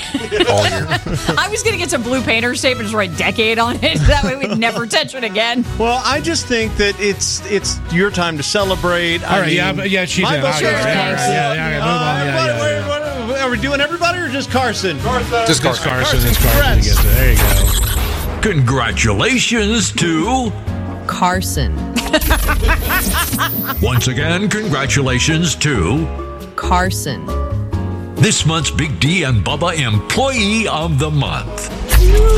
all year. I was going to get some blue painter's tape and just write decade on it. That way we'd never touch it again. Well, I just think that it's your time to celebrate. All right, yeah, she did. Sure, thanks. Are we doing everybody or just Carson? Just Carson. It's Carson. Gets it. There you go. Congratulations to Carson. Once again, congratulations to Carson. this month's Big D and Bubba Employee of the Month.